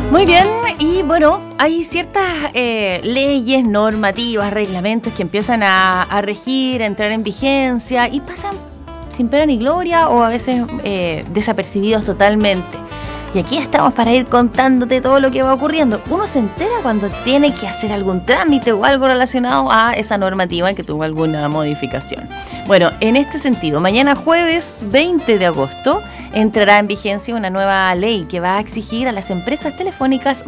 Muy bien, y bueno, hay ciertas leyes, normativas, reglamentos que empiezan a regir, a entrar en vigencia y pasan sin pena ni gloria o a veces desapercibidos totalmente. Y aquí estamos para ir contándote todo lo que va ocurriendo. Uno se entera cuando tiene que hacer algún trámite o algo relacionado a esa normativa en que tuvo alguna modificación. Bueno, en este sentido, mañana jueves 20 de agosto entrará en vigencia una nueva ley que va a exigir a las empresas telefónicas